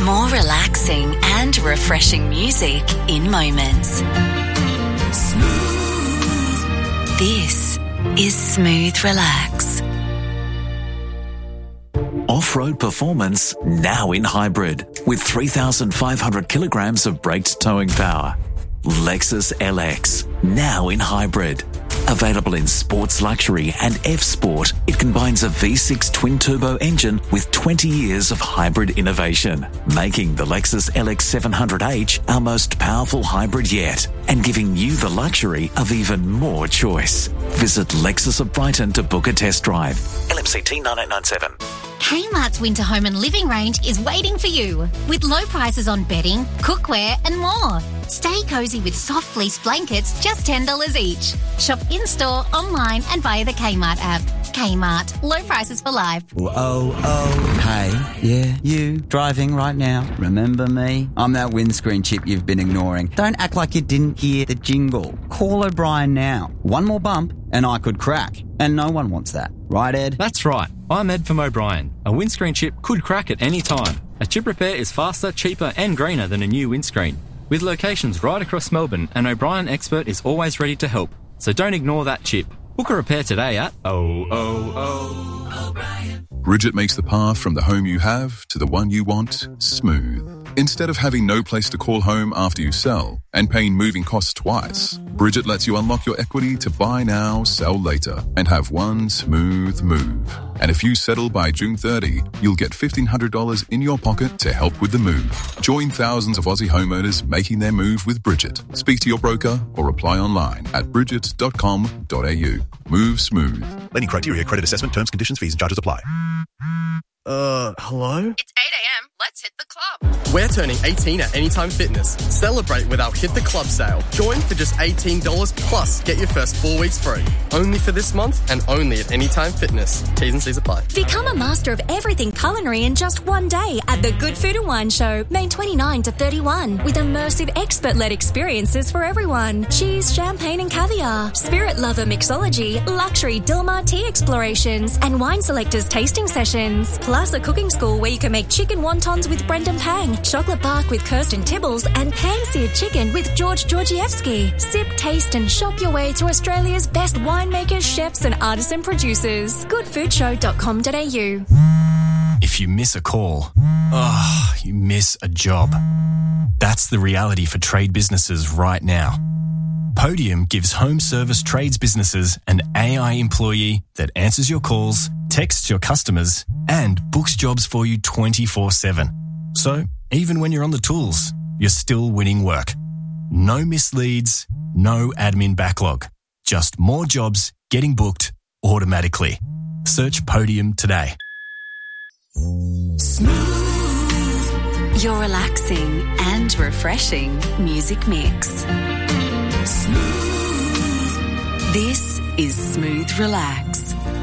More relaxing and refreshing music in moments. Smooth. This is Smooth Relax. Off-road performance now in hybrid with 3,500 kilograms of braked towing power. Lexus LX now in hybrid. Available in Sports Luxury and F-Sport, it combines a V6 twin-turbo engine with 20 years of hybrid innovation, making the Lexus LX 700H our most powerful hybrid yet, and giving you the luxury of even more choice. Visit Lexus of Brighton to book a test drive. LMCT 9897. Kmart's winter home and living range is waiting for you with low prices on bedding, cookware and more. Stay cozy with soft fleece blankets, just $10 each. Shop in-store, online and via the Kmart app. Kmart, low prices for life. Hey, yeah, you, driving right now. Remember me? I'm that windscreen chip you've been ignoring. Don't act like you didn't hear the jingle. Call O'Brien now. One more bump and I could crack. And no one wants that. Right, Ed? That's right. I'm Ed from O'Brien. A windscreen chip could crack at any time. A chip repair is faster, cheaper and greener than a new windscreen. With locations right across Melbourne, an O'Brien expert is always ready to help. So don't ignore that chip. Book a repair today at O'Brien. Bridget makes the path from the home you have to the one you want smooth. Instead of having no place to call home after you sell and paying moving costs twice, Bridget lets you unlock your equity to buy now, sell later, and have one smooth move. And if you settle by June 30, you'll get $1,500 in your pocket to help with the move. Join thousands of Aussie homeowners making their move with Bridget. Speak to your broker or apply online at bridget.com.au. Move smooth. Lending criteria, credit assessment, terms, conditions, fees and charges apply. Hello? It's 8 a.m. Let's hit the club. We're turning 18 at Anytime Fitness. Celebrate with our Hit the Club sale. Join for just $18 plus get your first 4 weeks free. Only for this month and only at Anytime Fitness. T's and C's apply. Become a master of everything culinary in just one day at the Good Food and Wine Show, May 29 to 31, with immersive expert-led experiences for everyone. Cheese, champagne and caviar, spirit lover mixology, luxury Dilmar tea explorations, and wine selectors tasting sessions. Plus a cooking school where you can make chicken wontons with Brendan Pang, chocolate bark with Kirsten Tibbles, and pan-seared chicken with George Georgievsky. Sip, taste and shop your way through Australia's best winemakers, chefs and artisan producers. Goodfoodshow.com.au. If you miss a call, you miss a job. That's the reality for trade businesses right now. Podium gives home service trades businesses an AI employee that answers your calls, texts your customers, and books jobs for you 24/7. So, even when you're on the tools, you're still winning work. No misleads, no admin backlog. Just more jobs getting booked automatically. Search Podium today. Smooth. Your relaxing and refreshing music mix. Smooth. This is Smooth Relax.